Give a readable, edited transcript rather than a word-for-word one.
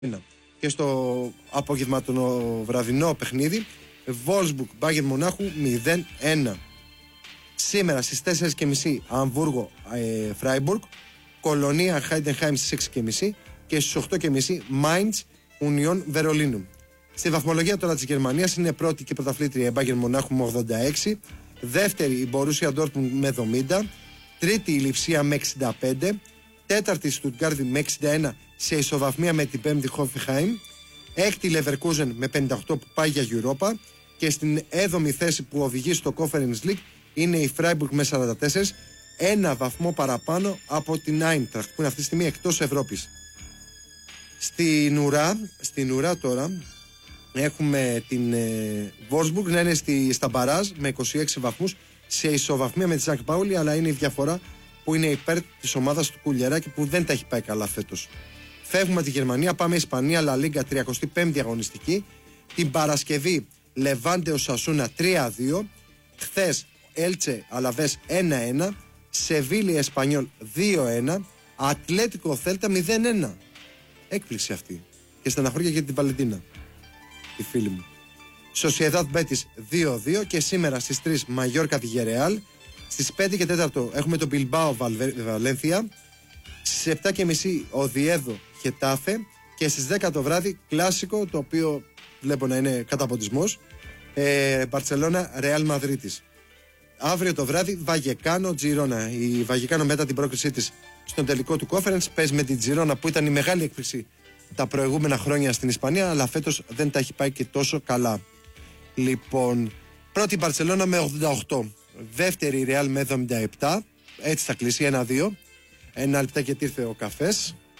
Και στο απογευματοβραδινό παιχνίδι Wolfsburg Bayern Μονάχου 0-1. Σήμερα στις 4.30 Αμβούργο Φράιμπουργκ, Κολονία Χάιντενχάιμ στις 6.30 και στις 8.30 Mainz Union Βερολίνου. Στη βαθμολογία τώρα της Γερμανίας είναι πρώτη και πρωταθλήτρια η Bayern Μονάχου με 86, δεύτερη η Borussia Dortmund με 70, τρίτη η Λιψία με 65, τέταρτη η Στουτγκάρδη με 61 σε ισοβαθμία με την πέμπτη Hoffenheim, έκτη η Leverkusen με 58 που πάει για Europa και στην 7η θέση που οδηγεί στο Conference League είναι η Freiburg με 44, ένα βαθμό παραπάνω από την Eintracht που είναι αυτή τη στιγμή εκτός Ευρώπης. Στην ουρά τώρα έχουμε την Wolfsburg να είναι στα μπαράζ με 26 βαθμούς σε ισοβαθμία με τη Σανκ Πάουλη, αλλά είναι η διαφορά που είναι υπέρ της ομάδας του Κουλιεράκη που δεν τα έχει πάει καλά φέτος. Φεύγουμε τη Γερμανία, πάμε Ισπανία, Λα Λίγκα 35η αγωνιστική. Την Παρασκευή Λεβάντε Οσασούνα 3-2, χθες Έλτσε Αλαβές 1-1, Σεβίλη Εσπανιόλ 2-1, Ατλέτικο Θέλτα 0-1. Έκπληξη αυτή. Και στεναχώρια για την Βαλεντίνα, τη φίλη μου. Σοσιεδάδ Μπέτις 2-2 και σήμερα στις 3 Μαγιόρκα Βιγερεάλ. Στις 5 και 4 έχουμε το Μπιλμπάο Βαλένθια. Στις 7.30 Οδιέδο Χετάφε και στις 10 το βράδυ κλάσικο, το οποίο βλέπω να είναι καταποντισμός, Μπαρτσελώνα Ρεάλ Μαδρίτης. Αύριο το βράδυ Βαγεκάνο Τζιρόνα. Η Βαγεκάνο μετά την πρόκρισή της στον τελικό του Conference παίζει με την Τζιρόνα που ήταν η μεγάλη έκπληξη τα προηγούμενα χρόνια στην Ισπανία, αλλά φέτος δεν τα έχει πάει και τόσο καλά. Λοιπόν, πρώτη Μπαρτσελώνα με 88, δεύτερη Ρεάλ με 77, έτσι θα κλείσει 1-2. Ένα λεπτά και ήρθε ο καφές.